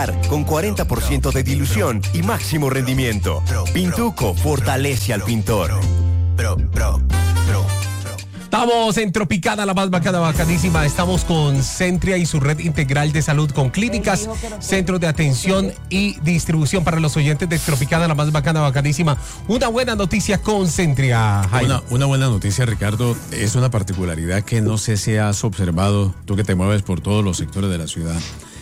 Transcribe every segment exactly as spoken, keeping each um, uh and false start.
con cuarenta por ciento de dilución y máximo rendimiento. Pintuco fortalece al pintor. Bro, bro, bro. Estamos en Tropicana, la más bacana, bacanísima. Estamos con Centria y su red integral de salud con clínicas, centros de atención y distribución para los oyentes de Tropicana, la más bacana, bacanísima. Una buena noticia con Centria. Una, una buena noticia, Ricardo, es una particularidad que no sé si has observado, tú que te mueves por todos los sectores de la ciudad.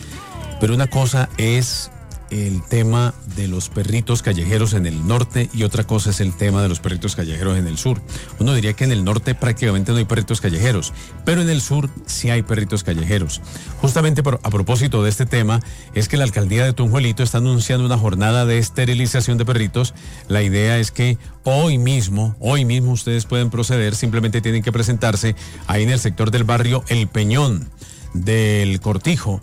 Pero una cosa es el tema de los perritos callejeros en el norte y otra cosa es el tema de los perritos callejeros en el sur. Uno diría que en el norte prácticamente no hay perritos callejeros, pero en el sur sí hay perritos callejeros. Justamente por, a propósito de este tema, es que la alcaldía de Tunjuelito está anunciando una jornada de esterilización de perritos. La idea es que hoy mismo, hoy mismo ustedes pueden proceder, simplemente tienen que presentarse ahí en el sector del barrio El Peñón del Cortijo,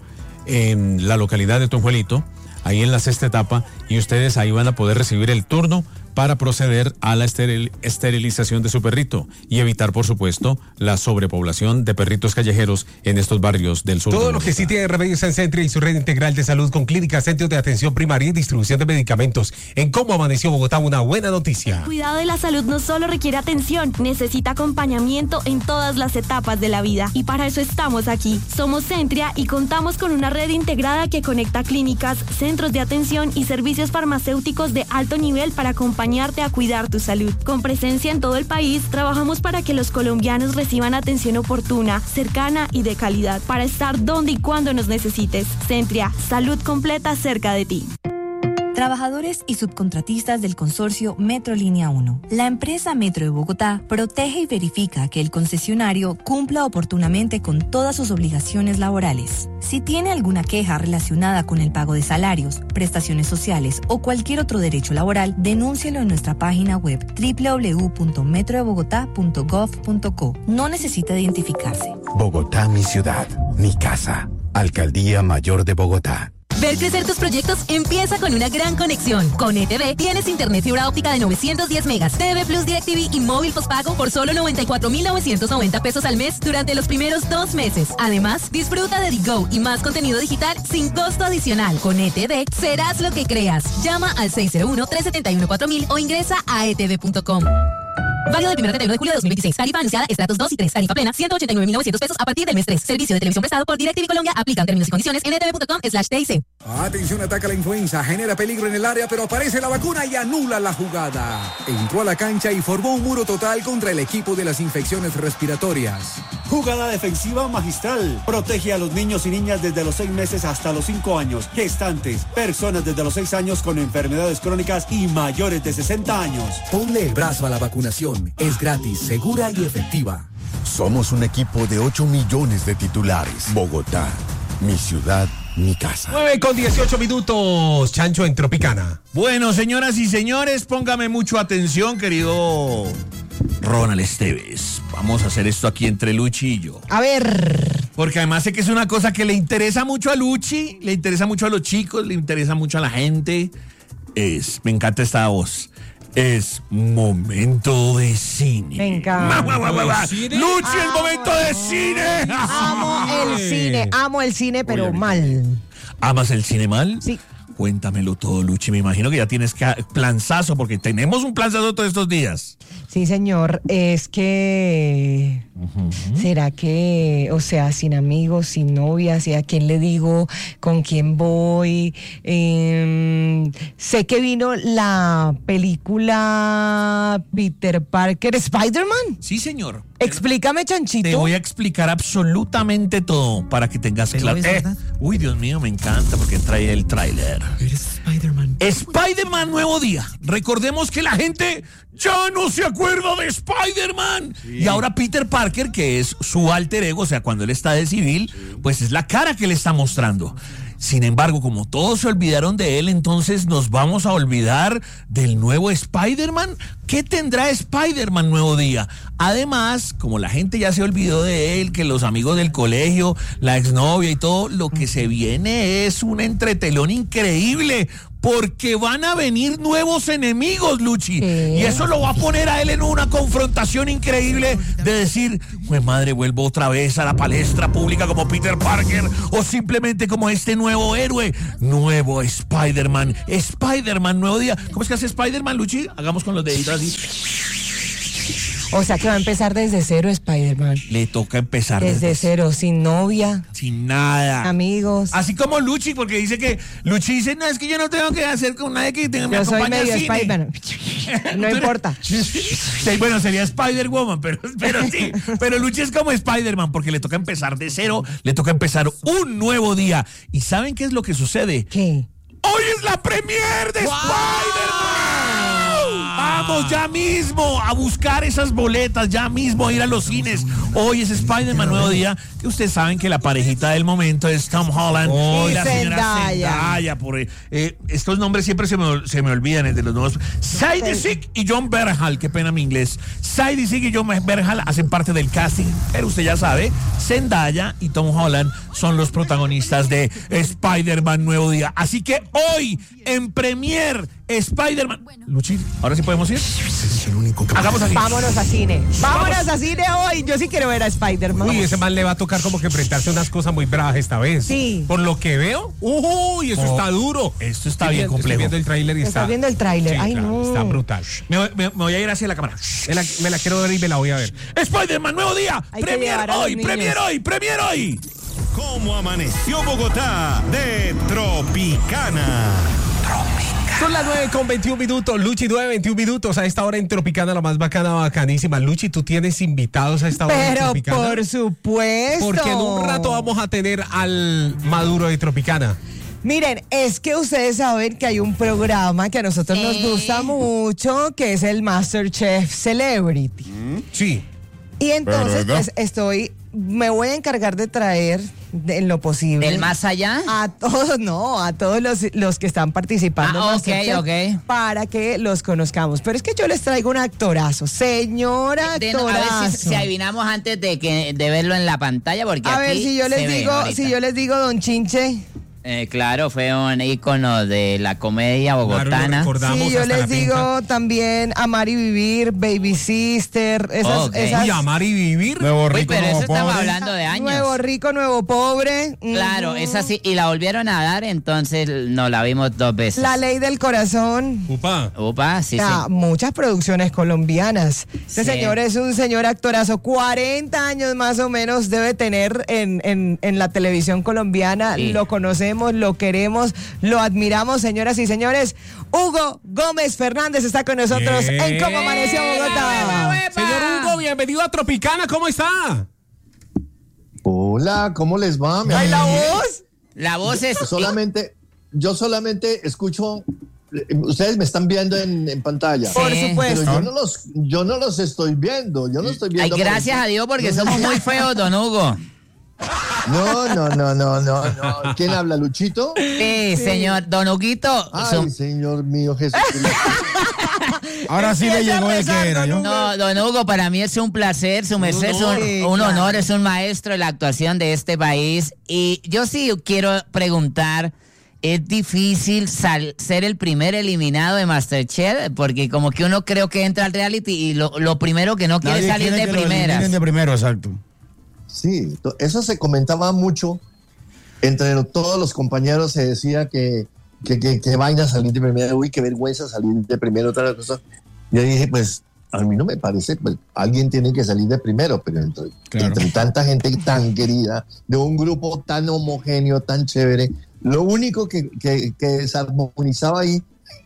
en la localidad de Tunjuelito, ahí en la sexta etapa, y ustedes ahí van a poder recibir el turno para proceder a la esteril, esterilización de su perrito y evitar, por supuesto, la sobrepoblación de perritos callejeros en estos barrios del sur. Todo lo que sí tiene Remedios en Centria y su red integral de salud con clínicas, centros de atención primaria y distribución de medicamentos. En Cómo Amaneció Bogotá, una buena noticia. El cuidado de la salud no solo requiere atención, necesita acompañamiento en todas las etapas de la vida. Y para eso estamos aquí. Somos Centria y contamos con una red integrada que conecta clínicas, centros de atención y servicios farmacéuticos de alto nivel para acompañar a cuidar tu salud. Con presencia en todo el país, trabajamos para que los colombianos reciban atención oportuna, cercana y de calidad, para estar donde y cuando nos necesites. Centria, salud completa cerca de ti. Trabajadores y subcontratistas del consorcio Metro Línea uno. La empresa Metro de Bogotá protege y verifica que el concesionario cumpla oportunamente con todas sus obligaciones laborales. Si tiene alguna queja relacionada con el pago de salarios, prestaciones sociales o cualquier otro derecho laboral, denúncielo en nuestra página web doble u doble u doble u punto metro de bogotá punto gov punto co. No necesita identificarse. Bogotá, mi ciudad, mi casa. Alcaldía Mayor de Bogotá. Ver crecer tus proyectos empieza con una gran conexión. Con E T V tienes internet fibra óptica de novecientos diez megas, T V Plus DirecTV y móvil postpago por solo noventa y cuatro mil novecientos noventa pesos al mes durante los primeros dos meses. Además, disfruta de Digo y más contenido digital sin costo adicional. Con E T V serás lo que creas. Llama al seis cero uno, tres siete uno, cuatro mil o ingresa a e t v punto com. Válido del primero al treinta y uno de julio de dos mil veintiséis. Tarifa anunciada estratos dos y tres. Tarifa plena ciento ochenta y nueve mil novecientos pesos a partir del mes tres. Servicio de televisión prestado por DirecTV Colombia. Aplican términos y condiciones en e t v punto com slash t i c. Atención, ataca la influenza, genera peligro en el área, pero aparece la vacuna y anula la jugada. Entró a la cancha y formó un muro total contra el equipo de las infecciones respiratorias. Jugada defensiva magistral. Protege a los niños y niñas desde los seis meses hasta los cinco años. Gestantes, personas desde los seis años con enfermedades crónicas y mayores de sesenta años. Ponle el brazo a la vacunación. Es gratis, segura y efectiva. Somos un equipo de ocho millones de titulares. Bogotá, mi ciudad, mi casa. nueve con dieciocho minutos, Chancho en Tropicana. Bueno, señoras y señores, póngame mucho atención, querido Ronald Esteves. Vamos a hacer esto aquí entre Luchi y yo. A ver. Porque además sé que es una cosa que le interesa mucho a Luchi, le interesa mucho a los chicos, le interesa mucho a la gente. Es, me encanta esta voz. Es momento de cine. Me encanta. ¡Luchi, es momento de cine! Amo el cine, amo el cine, pero Oye, mal. ¿Amas el cine mal? Sí. Cuéntamelo todo, Luchi. Me imagino que ya tienes que planzazo, porque tenemos un planzazo todos estos días. Sí, señor. Es que... Uh-huh. ¿Será que, o sea, sin amigos, sin novias, y a quién le digo, con quién voy? Eh, sé que vino la película Peter Parker, ¿Spider-Man? Sí, señor. Explícame, Chanchito. Te voy a explicar absolutamente todo para que tengas claro. Eh, uy, Dios mío, me encanta porque trae el tráiler. Eres Spider-Man. Spider-Man Nuevo Día. Recordemos que la gente ya no se acuerda de Spider-Man. Sí. Y ahora Peter Parker, que es su alter ego, o sea, cuando él está de civil, pues es la cara que le está mostrando. Sin embargo, como todos se olvidaron de él, entonces nos vamos a olvidar del nuevo Spider-Man. ¿Qué tendrá Spider-Man Nuevo Día? Además, como la gente ya se olvidó de él, que los amigos del colegio, la exnovia y todo, lo que se viene es un entretelón increíble, porque van a venir nuevos enemigos, Luchi. ¿Qué? Y eso lo va a poner a él en una confrontación increíble de decir, pues madre, vuelvo otra vez a la palestra pública como Peter Parker o simplemente como este nuevo héroe, nuevo Spider-Man, Spider-Man, nuevo día. ¿Cómo es que hace Spider-Man, Luchi? Hagamos con los deditos así. O sea que va a empezar desde cero Spider-Man. Le toca empezar desde, desde cero, sin novia. Sin nada. Amigos. Así como Luchi, porque dice que Luchi dice, no, es que yo no tengo que hacer con nadie que tenga mi acompañe al cine. Yo soy medio Spider-Man. No importa. Sí, bueno, sería Spider-Woman, pero, pero sí. Pero Luchi es como Spider-Man, porque le toca empezar de cero, le toca empezar un nuevo día. ¿Y saben qué es lo que sucede? ¿Qué? ¡Hoy es la premier de wow. Spider-Man! Vamos ya mismo a buscar esas boletas, ya mismo a ir a los cines. Hoy es Spider-Man Nuevo Día, que ustedes saben que la parejita del momento es Tom Holland oh, y la señora Zendaya. Zendaya. Por, eh, estos nombres siempre se me, se me olvidan, el de los nuevos. Sadie Sink y John Bernthal, qué pena mi inglés. Sadie Sink y John Bernthal hacen parte del casting, pero usted ya sabe, Zendaya y Tom Holland son los protagonistas de Spider-Man Nuevo Día. Así que hoy, en premier, Spider-Man. Luchi, ¿ahora sí podemos ir? Es el único que Hagamos así. Vámonos a cine. Vámonos Vamos. a cine hoy. Yo sí quiero ver a Spider-Man. Uy, ese man le va a tocar como que enfrentarse a unas cosas muy bravas esta vez. Sí. Por lo que veo, uy, eso oh, está duro. Esto está estoy bien viendo, complejo. Estoy viendo el tráiler y está... ¿Estás viendo el tráiler? Sí, Ay, claro, no. está brutal. Me, me, me voy a ir hacia la cámara. Me la, me la quiero ver y me la voy a ver. Spider-Man, nuevo día. Hay Premier hoy, premier hoy, premier hoy. ¿Cómo amaneció Bogotá de Tropicana? Son las nueve con veintiún minutos, Luchi, nueve, veintiún minutos. A esta hora en Tropicana, la más bacana, bacanísima. Luchi, ¿tú tienes invitados a esta hora Pero en Tropicana? por supuesto. Porque en un rato vamos a tener al Maduro de Tropicana. Miren, es que ustedes saben que hay un programa que a nosotros nos gusta mucho, que es el MasterChef Celebrity. Sí. Y entonces, pues, estoy... Me voy a encargar de traer de, en lo posible. ¿Del más allá? A todos, no, a todos los, los que están participando. Ah, ok, ok. Para que los conozcamos. Pero es que yo les traigo un actorazo, señora actorazo. A ver si, si adivinamos antes de que de verlo en la pantalla, porque a aquí ver, si yo les digo, si yo les digo Don Chinche. Eh, claro, fue un ícono de la comedia bogotana. Claro, sí, yo les digo pinta. También Amar y Vivir, Baby Sister, esas, okay. esas... Y Amar y Vivir. Nuevo rico, Uy, pero nuevo eso pobre. estamos hablando de años. Nuevo rico, nuevo pobre. Claro, mm. esa sí, y la volvieron a dar, entonces nos la vimos dos veces. La Ley del Corazón. Upa. Upa, sí, o sea, sí. Muchas producciones colombianas. Este Sí. señor es un señor actorazo, cuarenta años más o menos debe tener en, en, en la televisión colombiana. Sí. Lo conocemos, lo queremos, lo admiramos, señoras y señores. Hugo Gómez Fernández está con nosotros Bien. en Cómo Amaneció Bogotá. Señor Hugo, bienvenido a Tropicana, ¿cómo está? Hola, ¿cómo les va? Mi ¿Ay, la amigo? voz? La voz es... Solamente, yo solamente escucho, ustedes me están viendo en, en pantalla. Por Sí. supuesto. Pero yo no los, yo no los estoy viendo, yo no estoy Ay, viendo. gracias a Dios porque somos muy feos, don Hugo. No, no, no, no, no, no. ¿Quién habla, Luchito? Sí, sí. Señor, don Huguito. Ay, su... señor mío Jesucristo. Ahora sí le llegó el que era, ¿no? No, don Hugo, para mí es un placer, su merced es un, Sí, un claro. honor, es un maestro de la actuación de este país. Y yo sí quiero preguntar, ¿es difícil sal- ser el primer eliminado de MasterChef? Porque como que uno creo que entra al reality y lo, lo primero que no quiere Nadie salir quiere de que lo primeras. eliminen de primero, exacto. Sí, to- eso se comentaba mucho. Entre lo- todos los compañeros se decía que, que, que, que vaina salir de primero. Uy, qué vergüenza salir de primero, otra cosa. Yo dije, pues, a mí no me parece, pues, alguien tiene que salir de primero, pero entre, Claro. entre tanta gente tan querida, de un grupo tan homogéneo, tan chévere, lo único que, que, que desarmonizaba ahí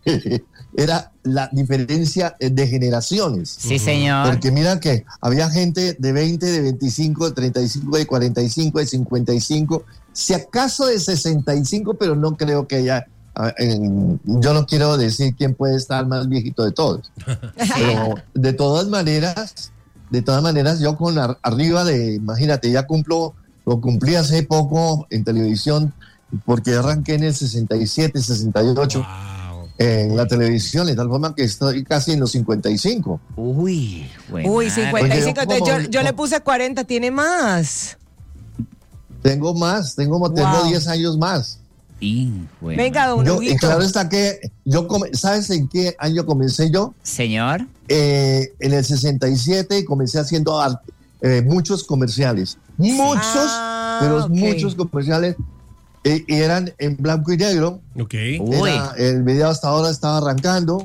era la diferencia de generaciones. Sí, señor. Porque mira que había gente de veinte, de veinticinco, de treinta y cinco, de cuarenta y cinco, de cincuenta y cinco, si acaso de sesenta y cinco, pero no creo que haya... En, yo no quiero decir quién puede estar más viejito de todos, pero de todas maneras, de todas maneras, yo con ar, arriba de, imagínate, ya cumplo, lo cumplí hace poco en televisión, porque arranqué en el sesenta y siete, sesenta y ocho Wow. en la televisión, de tal forma que estoy casi en los cincuenta y cinco. Uy, bueno. Uy, cincuenta y cinco. Oye, Entonces, ¿cómo? yo, yo le puse cuarenta, tiene más. Tengo más, tengo, tengo Wow. diez años más. Y, bueno. Venga, don Yo, Huguito. y claro está que yo, come- ¿sabes en qué año comencé yo? Señor. Eh, en el sesenta y siete y comencé haciendo art- eh, muchos comerciales. Muchos, Ah, pero ok. muchos comerciales. eh, y eran en blanco y negro. Ok. Era- el video hasta ahora estaba arrancando.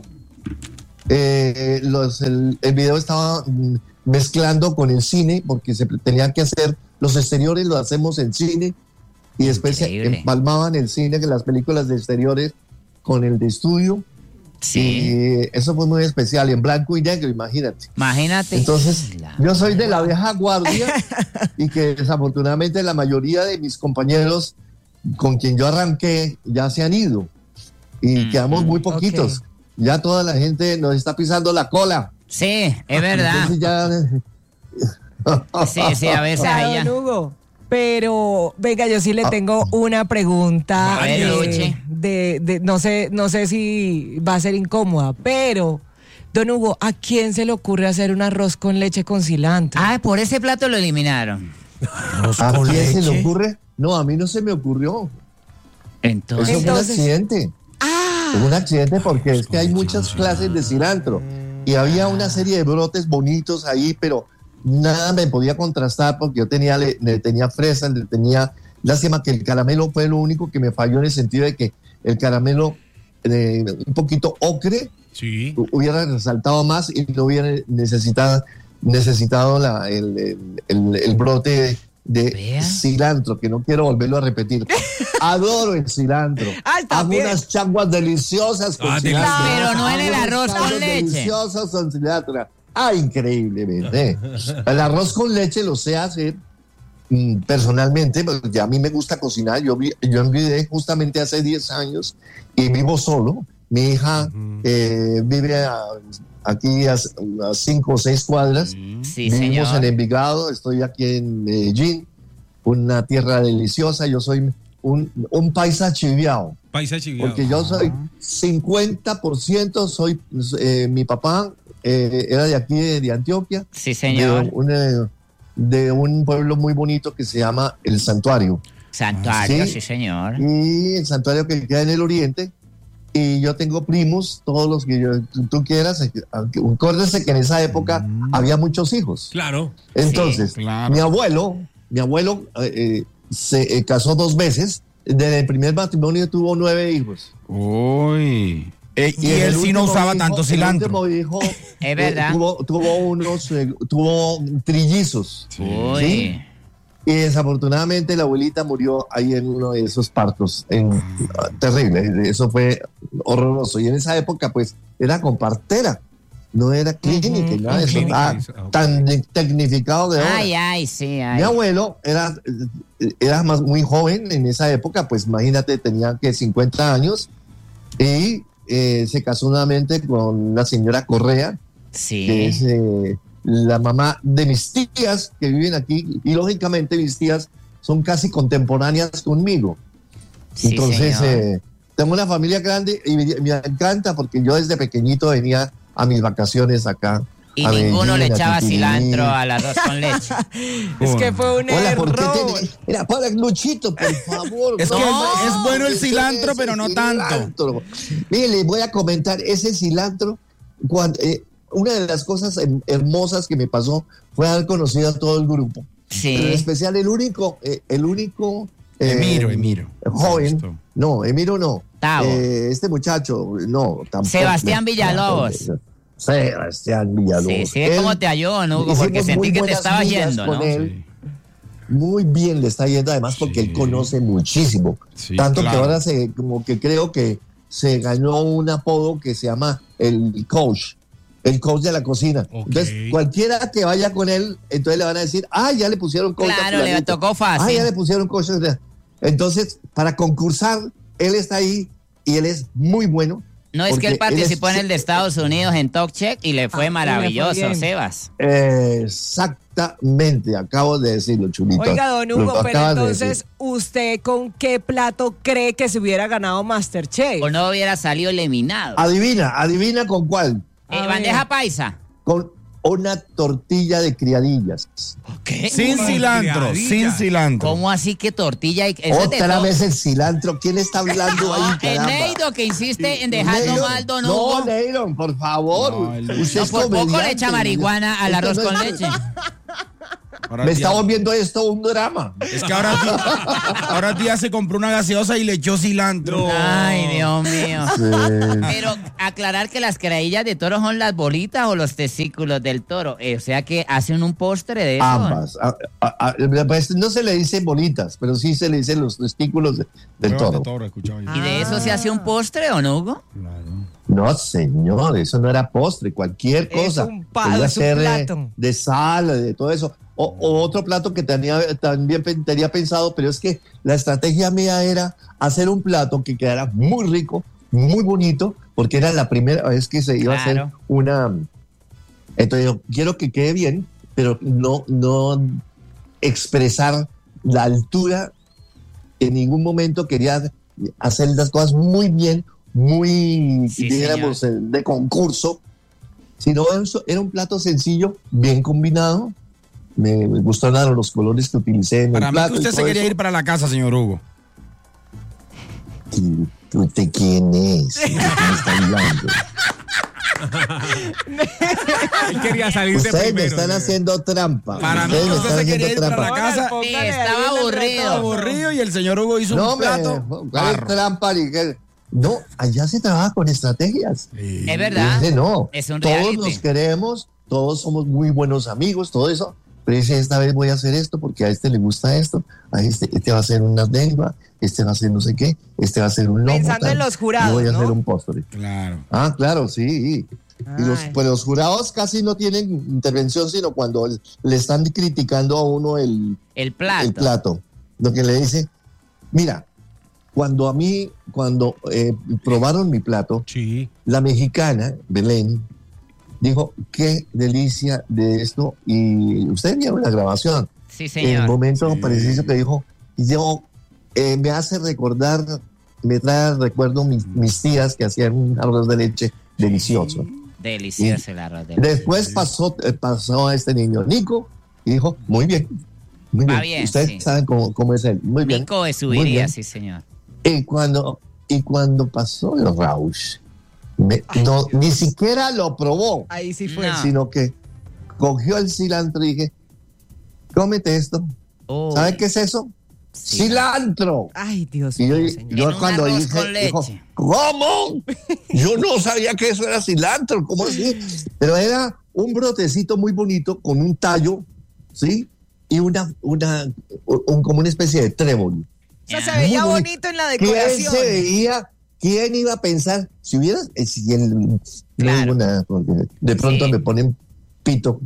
Eh, los, el, el video estaba mm, mezclando con el cine porque se tenían que hacer los exteriores, lo hacemos en cine y después se Increíble. empalmaban el cine, que las películas de exteriores con el de estudio. Sí. Y eso fue muy especial, en blanco y negro, imagínate. Imagínate. Entonces, yo soy de la vieja guardia y que desafortunadamente la mayoría de mis compañeros con quien yo arranqué ya se han ido y quedamos muy poquitos. Ok. Ya toda la gente nos está pisando la cola. Sí, es verdad. Entonces ya... Sí, sí, a veces Claro, allá. don Hugo. Pero, venga, yo sí le tengo una pregunta. A ver, eh, Luchi. de, de- no sé, no sé si va a ser incómoda, pero, don Hugo, ¿a quién se le ocurre hacer un arroz con leche con cilantro? Ah, por ese plato lo eliminaron. ¿A quién se le ocurre? No, a mí no se me ocurrió. Entonces. Eso fue un Entonces- accidente. Fue un accidente porque es que hay muchas clases de cilantro y había una serie de brotes bonitos ahí, pero nada me podía contrastar porque yo tenía, le, le tenía fresa, le tenía... Lástima que el caramelo fue lo único que me falló en el sentido de que el caramelo eh, un poquito ocre Sí. hubiera resaltado más y no hubiera necesitado, necesitado la, el, el, el- el brote de Vea. cilantro, que no quiero volverlo a repetir. Adoro el cilantro. Ah, está Hago bien. unas changuas deliciosas con Ah, cilantro. Pero no en el Hago arroz unos con caldos leche. Deliciosos con cilantro. Ah, increíblemente. El arroz con leche lo sé hacer mm, personalmente, porque a mí me gusta cocinar. Yo, vi- yo enviudé justamente hace diez años y vivo solo. Mi hija eh, vive a- aquí a, a cinco o seis cuadras. Sí, Vivimos señor. en Envigado, estoy aquí en Medellín, una tierra deliciosa. Yo soy un, un paisa chiviao, Paisa chiviao. porque yo soy cincuenta por ciento, soy, eh, mi papá eh, era de aquí, de, de Antioquia, Sí, señor. de un, eh, de un pueblo muy bonito que se llama El Santuario. Santuario, Sí. sí, señor. Y el santuario que queda en el oriente. Y yo tengo primos, todos los que yo- tú, tú quieras. aunque- Acuérdese que en esa época había muchos hijos. Claro. Entonces, Sí, claro. mi abuelo, mi abuelo eh, eh, se eh, casó dos veces. Desde el primer matrimonio tuvo nueve hijos. Uy. Eh, y en él el sí no último usaba hijo- tanto el cilantro. último hijo, Es eh, verdad. tuvo, tuvo unos, eh, tuvo trillizos. Uy. ¿sí? Y desafortunadamente la abuelita murió ahí en uno de esos partos. En, ah, terrible, eso fue horroroso. Y en esa época, pues, era con partera, no era clínica y nada de eso. Clínica, Estaba eso, ok. tan de- tecnificado de ahora. Ay, ay, sí, ay. Mi abuelo era, eh, era más, muy joven en esa época, pues imagínate, tenía que cincuenta años y eh, se casó nuevamente con la señora Correa, que Sí. es eh, la mamá de mis tías que viven aquí y lógicamente mis tías son casi contemporáneas conmigo. Sí, Entonces, señor. eh, tengo una familia grande y me, me encanta porque yo desde pequeñito venía a mis vacaciones acá. Y a ninguno Medellín, le a echaba Titirí. cilantro al arroz con leche. Es que fue un Hola, ¿por qué error. tiene- Mira, para Luchito, por favor. Es que no, es bueno el ese cilantro, es pero el no tanto. cilantro. Mire, les voy a comentar, ese cilantro, cuando, eh, una de las cosas em- hermosas que me pasó fue haber conocido a todo el grupo. Sí. Pero en especial el único, eh, el único eh, Emiro, Emiro. joven. No, Emiro no. Tavo. Eh, este muchacho, no, tampoco. Sebastián Villalobos. Sebastián Villalobos. Sí, sí, Él- ¿cómo te ayudó, Hugo? hicimos Porque sentí muy que te buenas estaba migas yendo, con ¿no? él. Muy bien le está yendo, además porque él conoce muchísimo. Sí, Tanto claro. que ahora se, como que creo que se ganó un apodo que se llama el coach, el coach de la cocina. Ok. Entonces, cualquiera que vaya con él, entonces le van a decir, ah, ya le pusieron coach. a Claro, le fulanito. tocó fácil. Ah, ya le pusieron coach. Entonces, para concursar, él está ahí y él es muy bueno. No, es que él porque participó es- en el de Estados Unidos en Talk Check y le fue Ah, maravilloso, y le fue bien. Sebas. Exactamente, acabo de decirlo, Chulito. Oiga, don Hugo, Lo pero acabas de entonces, decir. ¿usted con qué plato cree que se hubiera ganado Masterchef? O no hubiera salido eliminado. Adivina, adivina con cuál. Eh, A bandeja ver. paisa. Con una tortilla de criadillas. ¿Qué? Sin cilantro, sin cilantro. ¿Cómo así que tortilla? Y, eso es de Otra todo. vez el cilantro. ¿Quién está hablando ahí, Ah, caramba? Neido, que insiste en dejarlo Neyron, mal, don Hugo. No, Neyron, por favor. No, el- Usted No, es por poco le comediante. echa marihuana al Esto arroz no con es- leche. Ahora Me el está día- volviendo esto un drama. Es que ahora tía, ahora tía se compró una gaseosa y le echó cilantro. Ay, Dios mío. Sí. Pero aclarar que las creadillas de toro son las bolitas o los testículos del toro. Eh, o sea que hacen un postre de eso. Ambas. A- a- a- pues no se le dicen bolitas, pero sí se le dicen los testículos de- del Pruebas de toro. toro, escuchaba yo. ¿Y de eso se hace un postre o no, Hugo? No, señor, eso no era postre, cualquier Es cosa. un palo, Podía es un ser, eh, plato. de sal, de todo eso. O, o otro plato que tenía, también pe- tenía pensado, pero es que la estrategia mía era hacer un plato que quedara muy rico, muy bonito, porque era la primera vez que se iba a hacer Claro. una... Entonces yo quiero que quede bien, pero no, no expresar la altura. En ningún momento quería hacer las cosas muy bien, muy, Sí, digamos, eh, de concurso, sino eso era un plato sencillo, bien combinado. Me, me gustaron los colores que utilicé en Para el mí plato. que usted y se todo quería eso. ir para la casa, señor Hugo. ¿Y ¿Usted quién es? ¿De qué me está hablando? Él quería salirse Ustedes me primero. están haciendo trampa. Para mí Ustedes que me usted están se quería haciendo ir para la trampa. casa. Sí, estaba aburrido. Aburrido y el señor Hugo hizo No, un me, plato. ¿cuál es barro. trampa? Ni qué- No, allá se trabaja con estrategias. Es verdad. Dice, no, Es un todos reality. nos queremos, todos somos muy buenos amigos, todo eso. Pero dice, esta vez voy a hacer esto porque a este le gusta esto, a este, este va a hacer una lengua, este va a hacer no sé qué, este va a hacer un lomo. Pensando tal, en los jurados, y voy a ¿no? hacer un postre. Claro. Ah, claro, sí. Y los, Ay. pues los jurados casi no tienen intervención, sino cuando le están criticando a uno el, El plato. el plato. Lo que le dice, mira, cuando a mí, cuando eh, probaron mi plato, Sí. la mexicana, Belén, dijo, qué delicia de esto. Y ustedes vieron la grabación. Sí, El señor. momento Sí. preciso que dijo, yo, eh, me hace recordar, me trae recuerdo mis, mis tías que hacían un arroz de leche delicioso. Delicioso el arroz de Después pasó, eh, pasó a este niño, Nico, y dijo, muy bien. Muy Va bien. bien, Ustedes sí. saben cómo, cómo es él. Muy bien. Nico muy subiría, bien. sí, señor. Y cuando, y cuando pasó el Rausch, me- no, ni siquiera lo probó, Ahí sí fue. No. sino que cogió el cilantro y dije, cómete esto. Oh, ¿Sabes qué es eso? sí. Cilantro. Ay, Dios Y yo, mío, señor. yo En un cuando arroz dije, con dijo, leche. ¿cómo? Yo no sabía que eso era cilantro, ¿cómo así? Pero era un brotecito muy bonito con un tallo, ¿sí? Y una, una, un, como una especie de trébol. O sea, se veía Muy bonito en la ¿Quién decoración. se veía? ¿Quién iba a pensar? Si hubiera, eh, si el, no Claro. digo nada, porque de pronto Sí. me ponen pito.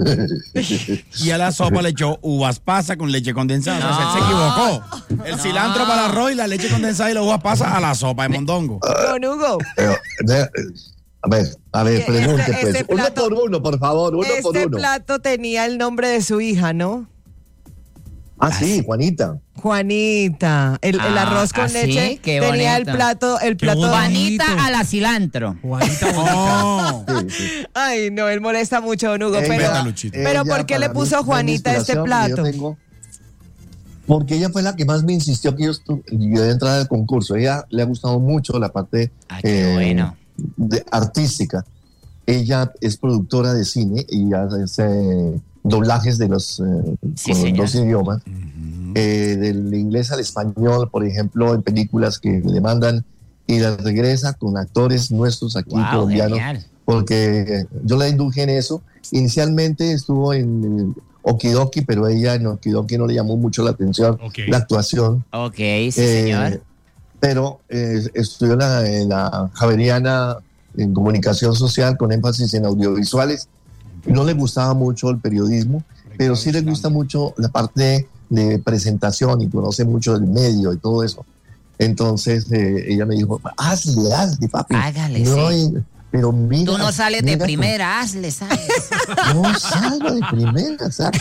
Y a la sopa le echó uvas pasa con leche condensada. O sea, él se equivocó. El cilantro para el arroz y la leche condensada y la uvas pasa a la sopa de mondongo. Don Hugo, Pero, de- a ver, a ver, Este- pregunte este pues. Uno plato- por uno, por favor, uno por este uno. plato tenía el nombre de su hija, ¿no? Ah, sí, Juanita. Juanita. El, el Ah, arroz con ¿ah, sí? leche Qué tenía el bonito. plato, el plato. bonito. Juanita a la cilantro. Juanita Oh. Sí, sí. Ay, no, él molesta mucho, don Hugo. Ella- Pero, Respeta, Luchito. pero ella ¿por qué le para mí puso fue mi Juanita este inspiración, plato? porque yo tengo- Porque ella fue la que más me insistió que yo, estu- yo de entrar al concurso. Ella le ha gustado mucho la parte Ah, qué bueno. de- artística. Ella es productora de cine y hace doblajes de los, eh, Sí, con los señor. dos idiomas. Eh, del inglés al español, por ejemplo, en películas que le mandan y las regresa con actores nuestros aquí Wow, colombianos, genial. porque eh, yo la induje en eso. Inicialmente estuvo en eh, Okidoki, pero ella en Okidoki no le llamó mucho la atención Ok. la actuación. Ok, sí, Eh, señor. Pero eh, estudió en la, en la Javeriana en comunicación social con énfasis en audiovisuales. No le gustaba mucho el periodismo, pero sí le gusta mucho la parte de presentación y conoce mucho del medio y todo eso. Entonces eh, ella me dijo, hazle, hazle, papi. Hágale, No, sí. y- pero mira, Tú no sales de mira, primera, hazle, sales. No salgo de primera, exacto.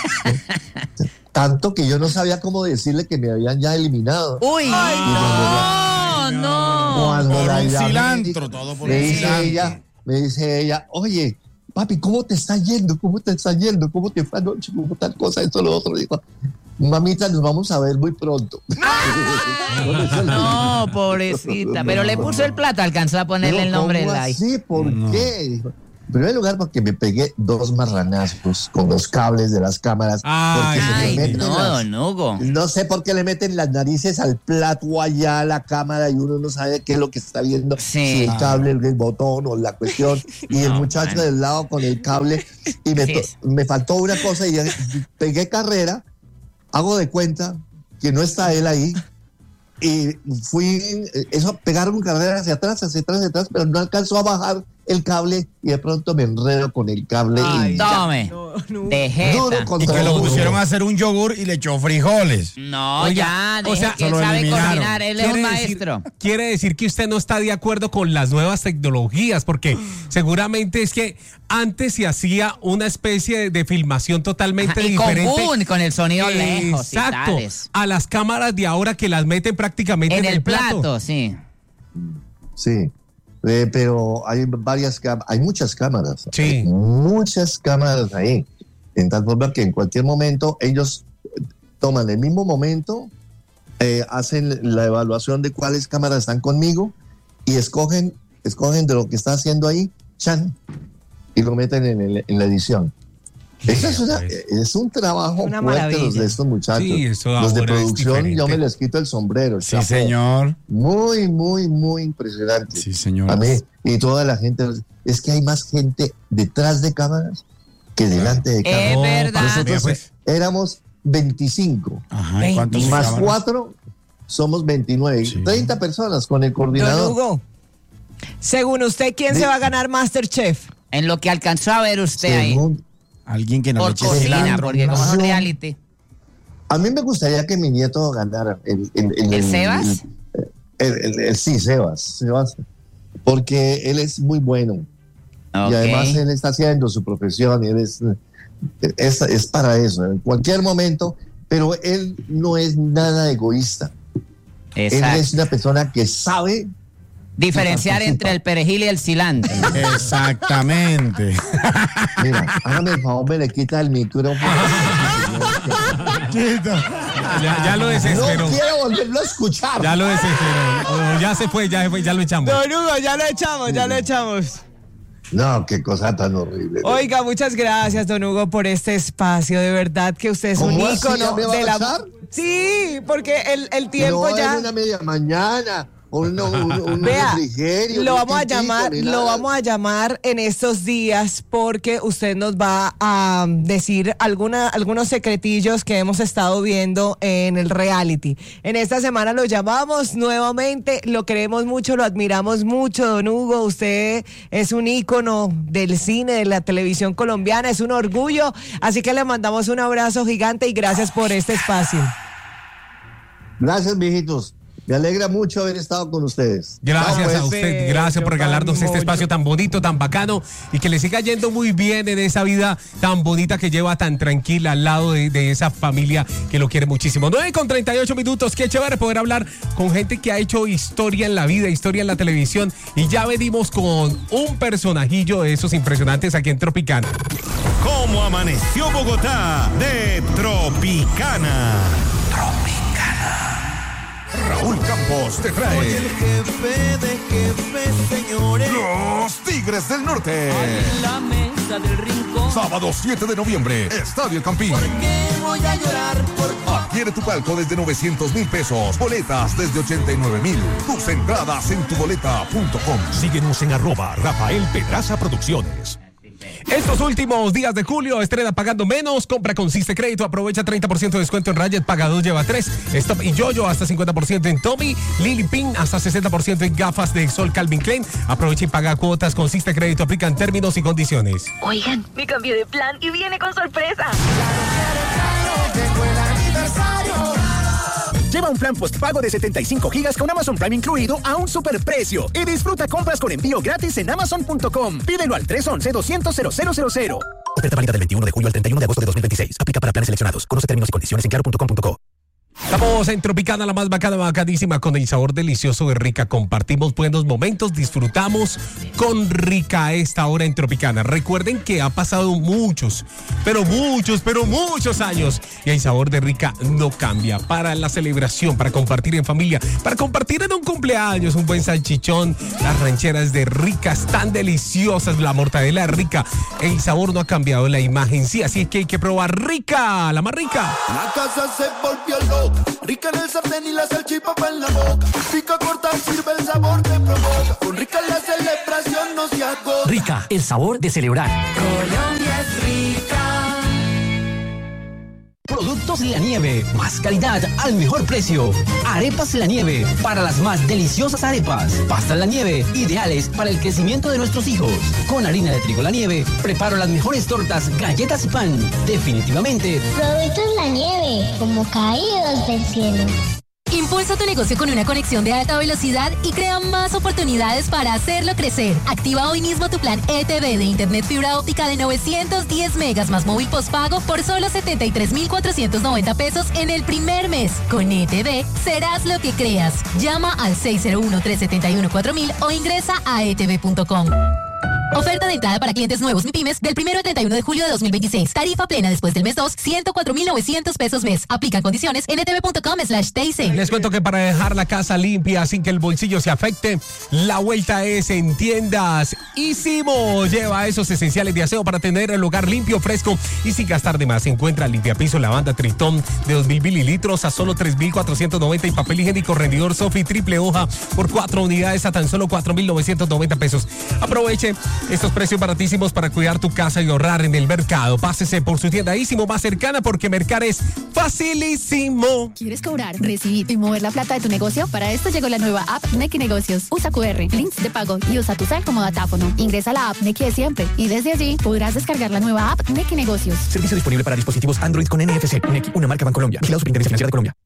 Tanto que yo no sabía cómo decirle que me habían ya eliminado. Uy, no, no. Cuando Por la un llamé, cilantro, todo por me un dice cilantro. ella, me dice ella, oye, papi, ¿cómo te está yendo? ¿Cómo te está yendo? ¿Cómo te fue anoche? ¿Cómo tal cosa? Esto, lo otro. Dijo, mamita, nos vamos a ver muy pronto. No, pobrecita. Pero le puso el plato, alcanzó a ponerle Pero, el nombre ¿cómo de like. así? ¿Por No. qué? Dijo, en primer lugar, porque me pegué dos marranazos con los cables de las cámaras. Ay, porque se ay, le meten no, las- don Hugo. No sé por qué le meten las narices al plato allá a la cámara y uno no sabe qué es lo que está viendo. Sí. Si el cable, el, el botón o la cuestión. Y el No, muchacho man. del lado con el cable. Y me, Sí. to- me faltó una cosa y ya pegué carrera. Hago de cuenta que no está él ahí. Y fui, eso, pegaron carrera hacia atrás, hacia atrás, hacia atrás, pero no alcanzó a bajar el cable y de pronto me enredo con el cable. Ay, y tome. De jeta. Duro Y contra que lo duro. pusieron a hacer un yogur y le echó frijoles. No, Oiga, ya, o deje sea, que él se lo sabe eliminaron. cocinar, él es un Quiere maestro. decir, quiere decir que usted no está de acuerdo con las nuevas tecnologías, porque seguramente es que antes se hacía una especie de, de filmación totalmente Ajá, y con diferente. boom, con el sonido lejos y Exacto. tales. A las cámaras de ahora que las meten prácticamente En en, el plato, sí. Sí, eh, pero hay varias cámaras, hay muchas cámaras. Sí. Hay muchas cámaras ahí. En tal forma que en cualquier momento ellos toman el mismo momento, eh, hacen la evaluación de cuáles cámaras están conmigo y escogen, escogen de lo que está haciendo ahí, chan, y lo meten en, el- en la edición. Eso es, una- es un trabajo Una fuerte maravilla. los de estos muchachos. Sí, eso los de ahora es producción, yo diferente. me les quito el sombrero. Sí, chapo. señor. Muy, muy, muy impresionante. Sí, señor. A mí y toda la gente, es que hay más gente detrás de cámaras que delante de cámaras. Es verdad. Nosotros pues. éramos veinticinco, Ajá, ¿y cuántos más cámaras? cuatro somos veintinueve, Sí. treinta personas con el Don coordinador. Hugo, según usted, ¿quién se va a ganar Masterchef? En lo que alcanzó a ver usted ahí. Según- Alguien que nos Por eche cocina, cilantro. porque como es un Yo- reality. A mí me gustaría que mi nieto ganara. ¿El, el, el, ¿El Sebas? el- el- el- sí, Sebas, Sebas. Porque él es muy bueno. Y Ok. además él está haciendo su profesión y él es, es, es para eso, en cualquier momento, pero él no es nada egoísta. Él Exacto. es una persona que sabe Diferenciar entre el perejil y el cilantro. Exactamente. Mira, hágame el favor, me le quita el micrófono. Ya, ya lo desesperó. No quiero volverlo a escuchar. Ya lo desesperó. O ya se fue, ya se fue, ya lo echamos. Don Hugo, ya lo echamos, ya lo echamos. No, qué cosa tan horrible. Oiga, muchas gracias, don Hugo, por este espacio. De verdad que usted es un ¿Cómo así? ícono ¿Ya me va de a la. echar? Sí, porque el, el No tiempo es ya. una media mañana, un, un, un Vea, refrigerio. lo ni vamos a tintico, llamar, ni lo nada. vamos a llamar en estos días porque usted nos va a decir alguna, algunos secretillos que hemos estado viendo en el reality. En esta semana lo llamamos nuevamente, lo queremos mucho, lo admiramos mucho, don Hugo. Usted es un ícono del cine, de la televisión colombiana, es un orgullo. Así que le mandamos un abrazo gigante y gracias por este espacio. Gracias, mijitos. Me alegra mucho haber estado con ustedes. Gracias Chao, pues. a usted, gracias por regalarnos este espacio tan bonito, tan bacano y que le siga yendo muy bien en esa vida tan bonita que lleva tan tranquila al lado de, de esa familia que lo quiere muchísimo. nueve con treinta y ocho minutos, qué chévere poder hablar con gente que ha hecho historia en la vida, historia en la televisión y ya venimos con un personajillo de esos impresionantes aquí en Tropicana. ¿Cómo amaneció Bogotá? De Tropicana. Raúl Campos te trae El jefe de jefes, señores. Los Tigres del Norte. En la mesa del rincón. Sábado siete de noviembre, Estadio El Campín. ¿Por qué voy a llorar por Adquiere tu palco desde novecientos mil pesos. Boletas desde ochenta y nueve mil. Tus entradas en tu boleta punto com. Síguenos en arroba Rafael Pedraza Producciones. Estos últimos días de julio, estrena pagando menos, compra con Siste Crédito, aprovecha treinta por ciento de descuento en Rayet, paga dos, lleva tres, Stop y Yoyo hasta cincuenta por ciento en Tommy, Lily Pin hasta sesenta por ciento en gafas de sol Calvin Klein, aprovecha y paga cuotas con Siste Crédito, aplican términos y condiciones. Oigan, me cambié de plan y viene con sorpresa. Lleva un plan postpago de setenta y cinco gigas con Amazon Prime incluido a un superprecio y disfruta compras con envío gratis en amazon punto com. Pídelo al tres once, doscientos, cero cero cero cero. Oferta válida del veintiuno de julio al treinta y uno de agosto de dos mil veintiséis. Aplica para planes seleccionados. Conoce términos y condiciones en claro punto com punto co. Estamos en Tropicana, la más bacana, bacadísima, con el sabor delicioso de Rica. Compartimos buenos momentos, disfrutamos con Rica a esta hora en Tropicana. Recuerden que ha pasado muchos, pero muchos, pero muchos años y el sabor de Rica no cambia. Para la celebración, para compartir en familia, para compartir en un cumpleaños, un buen salchichón, las rancheras de Rica están deliciosas, la mortadela Rica, el sabor no ha cambiado, la imagen sí, así que hay que probar Rica, la más rica. La casa se volvió loca, Rica en el sartén y la salchipapa en la boca. Pica, corta, sirve, el sabor te provoca. Con Rica la celebración no se agota. Rica, el sabor de celebrar. Colombia es rica. Productos La Nieve, más calidad al mejor precio. Arepas La Nieve, para las más deliciosas arepas. Pastas La Nieve, ideales para el crecimiento de nuestros hijos. Con harina de trigo La Nieve, preparo las mejores tortas, galletas y pan. Definitivamente. Productos La Nieve, como caídos del cielo. Impulsa tu negocio con una conexión de alta velocidad y crea más oportunidades para hacerlo crecer. Activa hoy mismo tu plan E T V de Internet fibra óptica de novecientos diez megas más móvil postpago por solo setenta y tres mil cuatrocientos noventa pesos en el primer mes. Con E T V serás lo que creas. Llama al seis cero uno, tres siete uno, cuatro mil o ingresa a e t v punto com. Oferta de entrada para clientes nuevos MIPYMES del primero al treinta y uno de julio de dos mil veintiséis. Tarifa plena después del mes dos, ciento cuatro mil novecientos pesos mes. Aplican condiciones en e t v punto com slash t i c. Les cuento que para dejar la casa limpia sin que el bolsillo se afecte, la vuelta es en tiendas Ísimo. Lleva esos esenciales de aseo para tener el hogar limpio, fresco y sin gastar de más. Encuentra limpiapiso lavanda Tritón de dos mil mililitros a solo tres mil cuatrocientos noventa y papel higiénico rendidor Sofi triple hoja por cuatro unidades a tan solo cuatro mil novecientos noventa pesos. Aproveche estos precios baratísimos para cuidar tu casa y ahorrar en el mercado. Pásese por su tienda Ísimo más cercana porque mercar es facilísimo. ¿Quieres cobrar, recibir y mover la plata de tu negocio? Para esto llegó la nueva app Nequi Negocios. Usa cu erre, links de pago y usa tu cel como datáfono. Ingresa a la app Nequi de siempre y desde allí podrás descargar la nueva app Nequi Negocios. Servicio disponible para dispositivos Android con N F C. Nequi, una marca Bancolombia. Vigilado Superintendencia Financiera de Colombia.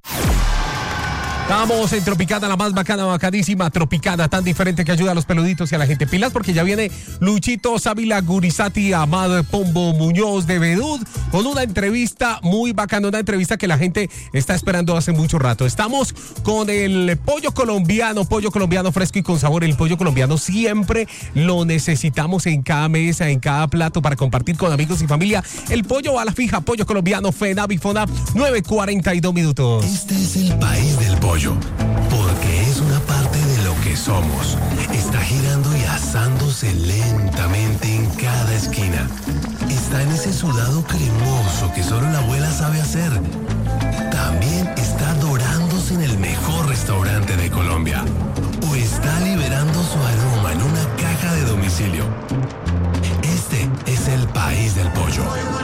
Estamos en Tropicana, la más bacana, bacadísima, Tropicana, tan diferente que ayuda a los peluditos y a la gente pilas, porque ya viene Luchito Sábila Gurizati, Amado Pombo Muñoz de Bedud, con una entrevista muy bacana, una entrevista que la gente está esperando hace mucho rato. Estamos con el pollo colombiano, pollo colombiano fresco y con sabor. El pollo colombiano siempre lo necesitamos en cada mesa, en cada plato para compartir con amigos y familia. El pollo a la fija, pollo colombiano, FENAV y FONAV, nueve cuarenta y dos minutos. Este es el país del pollo. Porque es una parte de lo que somos. Está girando y asándose lentamente en cada esquina. Está en ese sudado cremoso que solo la abuela sabe hacer. También está dorándose en el mejor restaurante de Colombia. O está liberando su aroma en una caja de domicilio. Este es el país del pollo.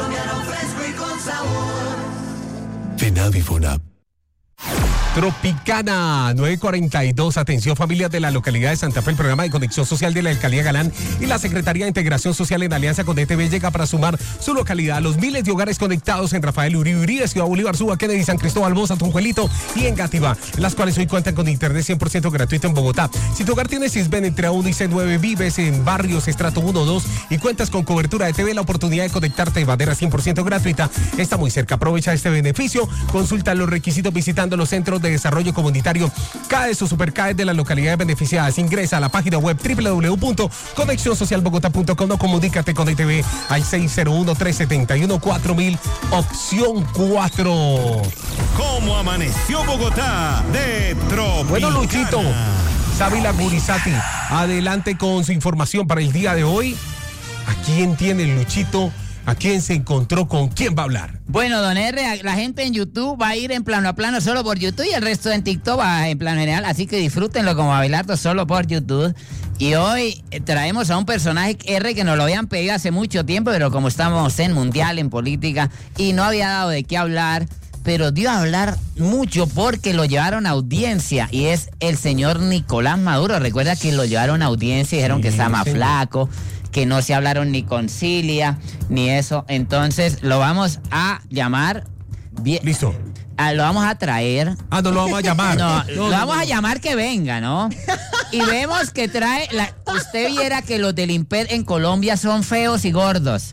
FENAV y FONAV. Tropicana, nueve cuarenta y dos. Atención, familias de la localidad de Santa Fe. El programa de conexión social de la Alcaldía Galán y la Secretaría de Integración Social en alianza con E T V llega para sumar su localidad a los miles de hogares conectados en Rafael Uribe Uribe, Ciudad Bolívar, Suba, Kennedy, San Cristóbal, Bosa, Tunjuelito y Engativá, las cuales hoy cuentan con internet cien por ciento gratuito en Bogotá. Si tu hogar tiene Sisben entre A uno y C nueve, vives en barrios estrato uno o dos y cuentas con cobertura de T V, la oportunidad de conectarte de manera cien por ciento gratuita está muy cerca. Aprovecha este beneficio. Consulta los requisitos visitando los centros de desarrollo comunitario C A E S o Supercaes de las localidades beneficiadas. Ingresa a la página web doble u doble u doble u punto conexión social bogotá punto com o comunícate con E T V al seis cero uno, tres siete uno, cuatro mil, opción cuatro. ¿Cómo amaneció Bogotá de Tropicana? Bueno, Luchito Sábila Gurizati, adelante con su información para el día de hoy. ¿A quién tiene Luchito? ¿A quién se encontró? ¿Con quién va a hablar? Bueno, don R, la gente en YouTube va a ir en plano a plano solo por YouTube y el resto en TikTok va en plano general, así que disfrútenlo como Abelardo solo por YouTube. Y hoy traemos a un personaje R que nos lo habían pedido hace mucho tiempo, pero como estamos en mundial, en política, y no había dado de qué hablar, pero dio a hablar mucho porque lo llevaron a audiencia, y es el señor Nicolás Maduro. Recuerda que lo llevaron a audiencia y dijeron sí, que está más sí. flaco, que no se hablaron ni concilia, ni eso. Entonces lo vamos a llamar. Bien, listo. A, lo vamos a traer. Ah, no lo vamos a llamar. No, no lo no, vamos no. a llamar que venga, ¿no? Y vemos que trae. La, usted viera que los del Imper en Colombia son feos y gordos.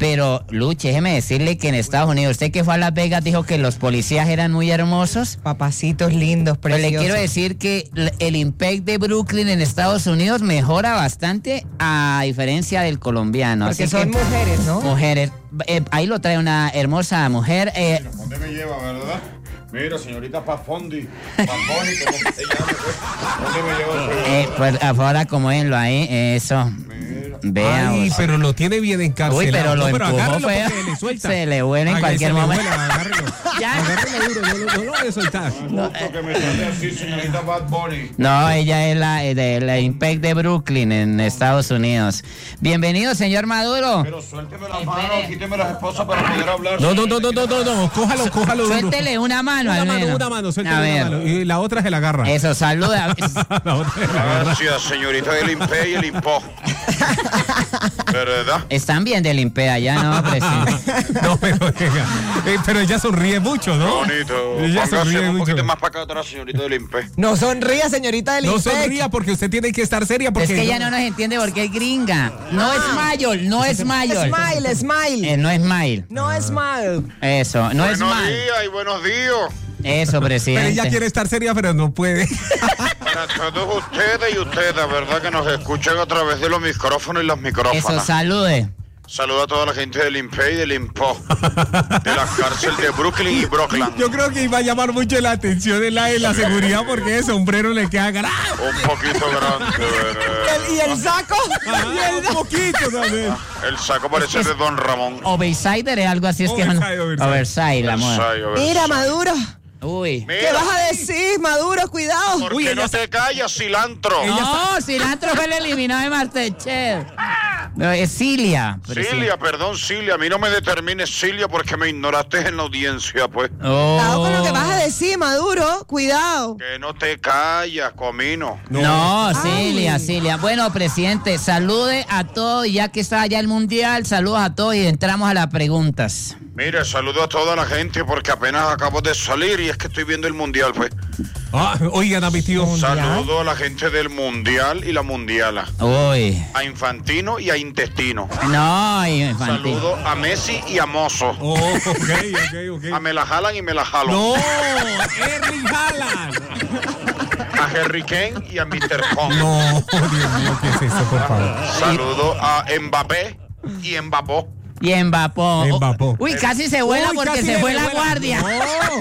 Pero, Luche, déjeme decirle que en Estados Unidos, usted que fue a Las Vegas dijo que los policías eran muy hermosos. Papacitos lindos, Pero preciosos. le quiero decir que l- el Impec de Brooklyn en Estados Unidos mejora bastante a diferencia del colombiano. Porque Así son que- mujeres, ¿no? Mujeres. Eh, ahí lo trae una hermosa mujer. Eh, ¿Dónde me lleva, verdad? Mira, señorita Pafondi. Pafoni, ¿cómo se llama? ¿Dónde me lleva usted? eh, pues ahora como él ahí, eso. Vea. Ay, usted. pero lo tiene bien encarcelado. Uy, pero lo No, pero empujó agárrelo feo. porque le suelta. Se le vuela en Ay, cualquier se le momento. vuela, agárrelo. Agárrelo duro, no, no, no lo voy a soltar. No, que me trate así, señorita Bad Bunny. No, ella es la eh, de la Impec de Brooklyn en Estados Unidos. Bienvenido, señor Maduro. Pero suélteme las manos, quíteme las esposas para poder hablar. No, no, no, no, no, no, no, cójalo, cójalo duro. Suéltele una mano Una al mano, menos. una mano, A suéltale ver. una mano. Y la otra se la agarra. Eso, saluda. La otra se la agarra. Gracias, señorita del Impe y el Impo. ¿Verdad? Están bien del Impec allá, ¿no, presidente? No, pero, eh, pero ella sonríe mucho, ¿no? Bonito. Ella Póngase sonríe un mucho. poquito más para acá atrás, señorita del Impe. No sonría, señorita del No Impec. sonría porque usted tiene que estar seria. Porque Es que ella no nos entiende porque es gringa. No es mayor, no es mayor. Smile, smile. Eh, no es smile. No es smile. Eso, no es Buenos mal. días y buenos días. Eso, Pero presidente. ella quiere estar seria, pero no puede. Para todos ustedes y ustedes, ¿verdad? Que nos escuchan a través de los micrófonos y las Eso, micrófonas. salude. Saludo a toda la gente del Impe y del Impo. De la cárcel de Brooklyn y Brooklyn. Yo creo que iba a llamar mucho la atención de la, de la seguridad porque ese sombrero le queda grande. Un poquito grande, ¿verdad? ¿Y el saco? Ah, un poquito también. El saco parece de Don Ramón. Oversider es algo así, es que. Overside, overside. Overside, la moda. Overside, overside. Mira, Maduro. Uy. ¿Qué Mira, vas a decir, Maduro? Cuidado. ¿por Uy, qué ella no te callas, cilantro? No, cilantro fue el eliminado de Masterchef. No, es Cilia. Cilia, perdón, Cilia. A mí no me determines, Cilia, porque me ignoraste en la audiencia, pues. Oh. Cuidado con lo que vas a decir, Maduro. Cuidado. Que no te callas, comino. No, Cilia, Cilia. Bueno, presidente, salude a todos, y ya que está allá el mundial, saludos a todos y entramos a las preguntas. Mire, saludo a toda la gente porque apenas acabo de salir y es que estoy viendo el mundial, pues. Ah, oigan a mi tío. Saludo a la gente del mundial y la mundiala. Uy. A Infantino y a Intestino. No, infantil. Saludo a Messi y a Mozo. Oh, ok, ok, ok. A me la jalan y me la jalo. No, Erling Haaland. A Harry Kane y a mister Pong. No, Dios mío, ¿qué es eso, por favor? Saludo a Mbappé y Mbappó. Y Mbappó. Mbappó. Uy, casi se vuela Uy, porque casi se le fue la vuela. guardia. No.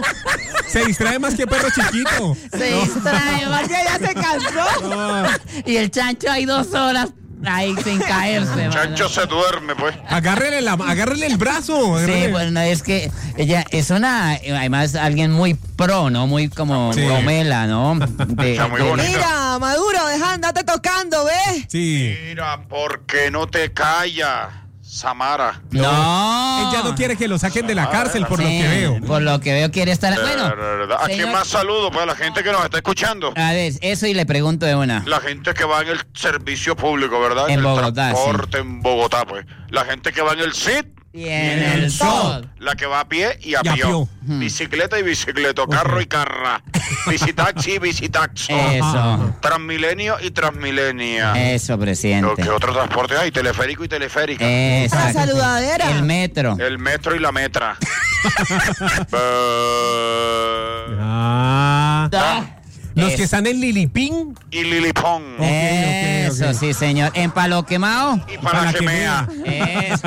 Se distrae más que perro chiquito. Se distrae, más que ya se cansó. No. Y el chancho hay dos horas ahí sin caerse. Chancho se duerme, pues. Agárrele, la, agárrele el brazo. Sí, agárrele. bueno, es que ella es una, además, alguien muy pro, ¿no? Muy como Sí. gomela, ¿no? De- Está muy de- bonita. Mira, Maduro, deja, andate tocando, ¿ves? Sí. Mira, ¿por qué no te callas, Samara? No. Ella no quiere que lo saquen de la cárcel, por lo Sí, que veo. Por lo que veo quiere estar. Bueno, ¿A quién señor- más saludo? Pues a la gente que nos está escuchando. a ver, eso y le pregunto de una. La gente que va en el servicio público, ¿verdad? En el Bogotá, transporte en Bogotá, pues. La gente que va en el S I T. Y en el sol. La que va a pie y a Y a pie. pie. Bicicleta y bicicleta, carro y carra. Bicitaxi y bicitaxi. Eso. Transmilenio y transmilenia. Eso, presidente. ¿Qué otro transporte hay? Teleférico y teleférica. La Exacto. saludadera. El metro. El metro y la metra. Eh, Ah. Ah, Los es- que están en Lilipín. y Lilipón. ok, Eso, ok. sí, señor. En Palo Quemado. Y para, Para que que mea. Eso.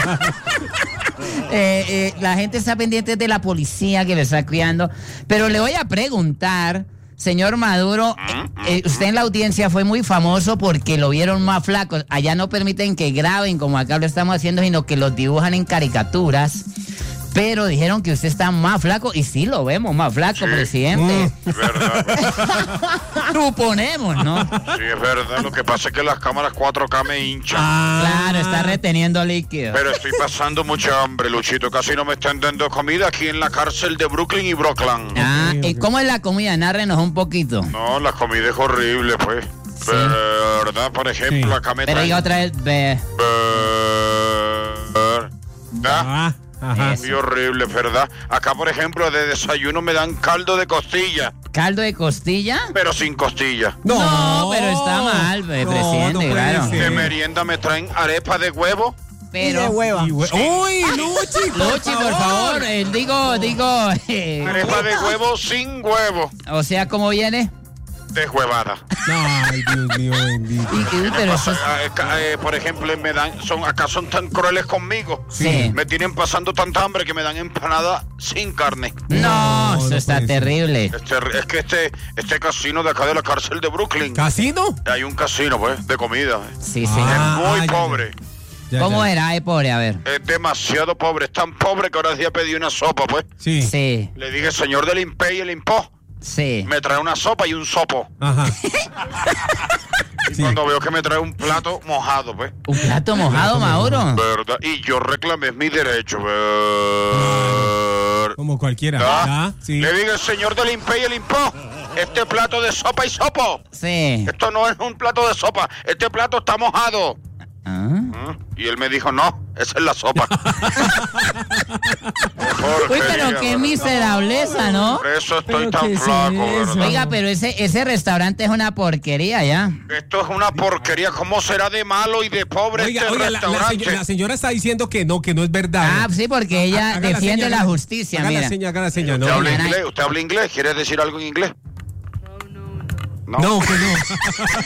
Eh, eh, la gente está pendiente de la policía que le está cuidando. Pero le voy a preguntar, señor Maduro, eh, eh, usted en la audiencia fue muy famoso porque lo vieron más flaco. Allá no permiten que graben como acá lo estamos haciendo, sino que los dibujan en caricaturas. Pero dijeron que usted está más flaco y sí lo vemos más flaco, presidente. Es verdad. Suponemos, ¿no? Sí, es verdad. Lo que pasa es que las cámaras cuatro K me hinchan. Claro, está reteniendo líquido. Pero estoy pasando mucha hambre, Luchito. Casi no me están dando comida aquí en la cárcel de Brooklyn y Brooklyn. Ah, ¿y cómo es la comida? Nárrenos un poquito. No, la comida es horrible, pues. ¿Verdad? Por ejemplo, acá me Pero traen... diga otra vez, ve. ¿Verdad? Ah, ajá. Muy horrible, ¿verdad? Acá, por ejemplo, de desayuno me dan caldo de costilla, ¿Caldo de costilla? pero sin costilla. No, pero está mal, eh, No, presidente, no puede claro. ser. De merienda me traen arepa de huevo, pero... Y de hueva. Y hue- Uy, Luchi, por Luchi, por favor, eh, digo, digo... eh, Arepa de huevo sin huevo. o sea, ¿cómo viene? Deshuevada. Ay, Dios mío, bendito. Y- y- pero eso es- Ah, eh, ca- eh, por ejemplo, me dan, son, acá son tan crueles conmigo. Sí. Me tienen pasando tanta hambre que me dan empanada sin carne. No, eso no está puede ser. terrible. Este, es que este, este casino de acá de la cárcel de Brooklyn. ¿Casino? Hay un casino, pues, de comida. Sí, sí. Ah, es muy ya, ya. pobre. Ya, ¿Cómo ya. era? Ay, pobre, a ver. Es demasiado pobre. Es tan pobre que ahora día pedí una sopa, pues. Sí. Sí, Le dije, señor del Impe y el Impó, sí. me trae una sopa y un sopo. Ajá. Y Sí. cuando veo que me trae un plato mojado, pues. ¿Un plato mojado, Mauro? ¿Verdad? Y yo reclamé mi derecho, ver. Como cualquiera. ¿Ah? ¿Ah? Sí. Le digo, el señor del Impe y el Impó, este plato de sopa y sopo. Sí. Esto no es un plato de sopa, este plato está mojado. Ah. ¿Mm? Y él me dijo, no, esa es la sopa. Uy, pero qué miserableza, ¿no? Por eso estoy ¿Pero tan qué es flaco, eso? ¿verdad? Oiga, pero ese, ese restaurante es una porquería, ¿ya? Esto es una porquería. ¿Cómo será de malo y de pobre Oiga, este oiga, la, la restaurante? señora, la señora está diciendo que no, que no es verdad. Ah, sí, porque ella Haga la defiende seña, la haga- justicia, haga mira. la seña, haga la seña, ¿Usted no. habla Mira, inglés? ¿Usted habla inglés? ¿Quiere decir algo en inglés? No. No, que no.